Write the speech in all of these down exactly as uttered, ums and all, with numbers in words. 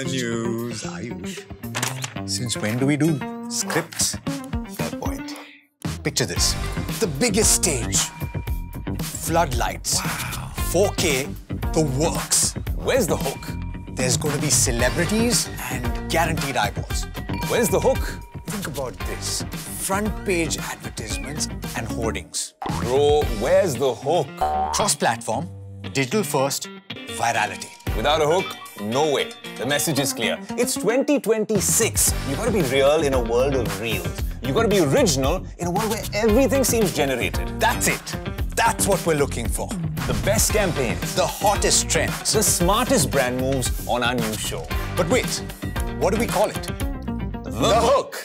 the news, Ayush. Since when do we do scripts? Fair point. Picture this. The biggest stage. Floodlights. Wow. four K, the works. Where's the hook? There's going to be celebrities and guaranteed eyeballs. Where's the hook? Think about this. Front page advertisements and hoardings. Bro, where's the hook? Cross-platform, digital first, virality. Without a hook, no way. The message is clear. It's twenty twenty-six. You gotta be real in a world of reels. You gotta be original in a world where everything seems generated. That's it. That's what we're looking for. The best campaigns. The hottest trends. The smartest brand moves on our new show. But wait, what do we call it? The, the hook.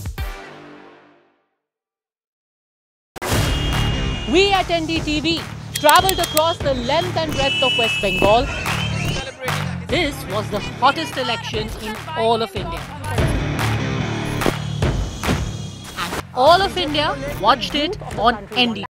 We at N D T V travelled across the length and breadth of West Bengal. This was the hottest election in all of India. And all of India watched it on N D T V.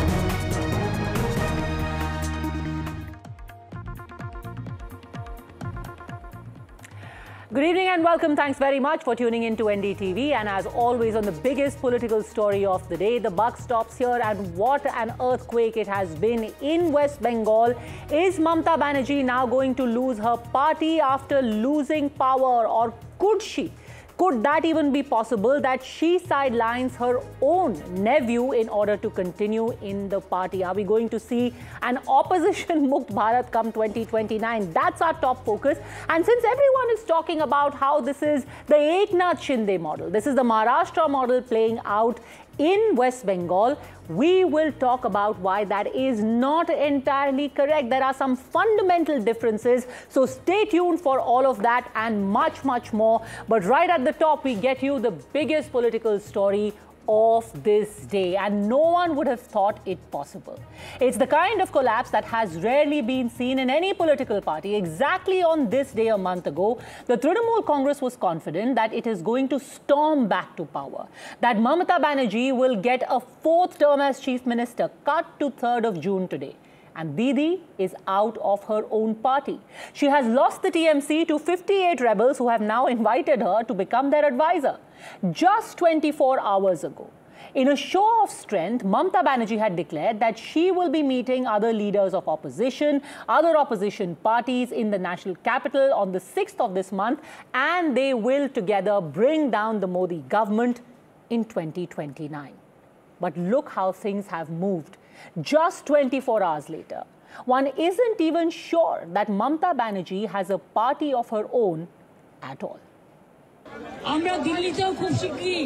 Good evening and welcome. Thanks very much for tuning in to N D T V. And as always, on the biggest political story of the day, the buck stops here. And what an earthquake it has been in West Bengal. Is Mamata Banerjee now going to lose her party after losing power, or could she? Could that even be possible, that she sidelines her own nephew in order to continue in the party? Are we going to see an opposition Mukt Bharat come twenty twenty-nine? That's our top focus. And since everyone is talking about how this is the Eknath Shinde model, this is the Maharashtra model playing out in West Bengal, we will talk about why that is not entirely correct. There are some fundamental differences. So stay tuned for all of that and much, much more. But right at the top, we get you the biggest political story of this day, and no one would have thought it possible. It's the kind of collapse that has rarely been seen in any political party. Exactly on this day a month ago, the Trinamool Congress was confident that it is going to storm back to power, that Mamata Banerjee will get a fourth term as Chief Minister, cut to third of June today. And Didi is out of her own party. She has lost the T M C to fifty-eight rebels who have now invited her to become their advisor. Just twenty-four hours ago, in a show of strength, Mamata Banerjee had declared that she will be meeting other leaders of opposition, other opposition parties in the national capital on the sixth of this month, and they will together bring down the Modi government in twenty twenty-nine. But look how things have moved. Just twenty-four hours later, one isn't even sure that Mamata Banerjee has a party of her own at all. আমরা দিল্লিতেও খুব শিগগিরই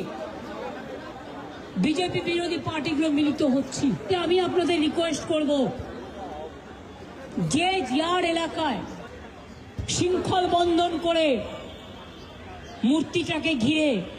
BJP বিরোধী পার্টিগুলো মিলিত হচ্ছি। আমি আপনাদের request করব, যে যার এলাকায় শৃঙ্খল বন্ধন করে মূর্তিটাকে ঘিরে